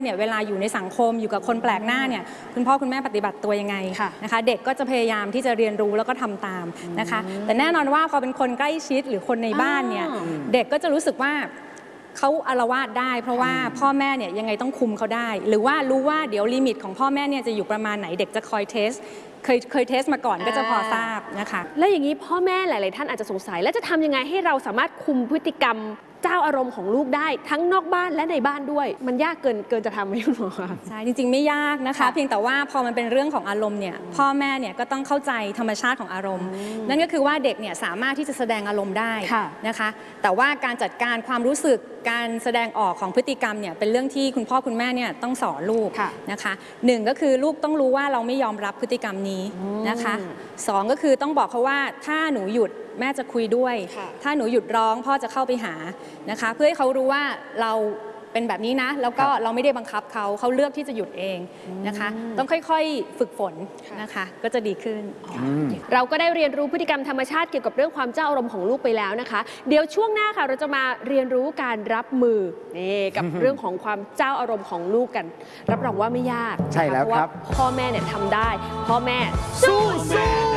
เนี่ยเวลาอยู่ในสังคมอยู่กับคนแปลกหน้าเนี่ยคุณพ่อคุณแม่ปฏิบัติตัวยังไงนะคะเด็กก็จะพยายามที่จะเรียนรู้แล้วก็ทำตามนะคะแต่แน่นอนว่าพอเป็นคนใกล้ชิดหรือคนในบ้านเนี่ยเด็กก็จะรู้สึกว่าเขาอาละวาดได้เพราะว่าพ่อแม่เนี่ยยังไงต้องคุมเขาได้หรือว่ารู้ว่าเดี๋ยวลิมิตของพ่อแม่เนี่ยจะอยู่ประมาณไหนเด็กจะคอยเทสเคยเทสมาก่อนก็จะพอทราบนะคะแล้วอย่างนี้พ่อแม่หลายๆท่านอาจจะสงสัยแล้วจะทำยังไงให้เราสามารถคุมพฤติกรรมเจ้าอารมณ์ของลูกได้ทั้งนอกบ้านและในบ้านด้วยมันยากเกินจะทำไหมคุณหมอคะใช่จริงๆไม่ยากนะคะเพียงแต่ว่าพอมันเป็นเรื่องของอารมณ์เนี่ยพ่อแม่เนี่ยก็ต้องเข้าใจธรรมชาติของอารมณ์นั่นก็คือว่าเด็กเนี่ยสามารถที่จะแสดงอารมณ์ได้นะคะแต่ว่าการจัดการความรู้สึกการแสดงออกของพฤติกรรมเนี่ยเป็นเรื่องที่คุณพ่อคุณแม่เนี่ยต้องสอนลูกนะคะหนึ่งก็คือลูกต้องรู้ว่าเราไม่ยอมรับพฤติกรรมนี้นะคะสองก็คือต้องบอกเขาว่าถ้าหนูหยุดแม่จะคุยด้วยถ้าหนูหยุดร้องพ่อจะเข้าไปหานะคะเพื่อให้เขารู้ว่าเราเป็นแบบนี้นะแล้วก็เราไม่ได้บังคับเขาเลือกที่จะหยุดเองนะคะต้องค่อยๆฝึกฝนนะคะก็จะดีขึ้นเราก็ได้เรียนรู้พฤติกรรมธรรมชาติเกี่ยวกับเรื่องความเจ้าอารมณ์ของลูกไปแล้วนะคะเดี๋ยวช่วงหน้าค่ะเราจะมาเรียนรู้การรับมือกับเรื่องของความเจ้าอารมณ์ของลูกกันรับรองว่าไม่ยากใช่แล้วครับพ่อแม่เนี่ยทำได้พ่อแม่สู้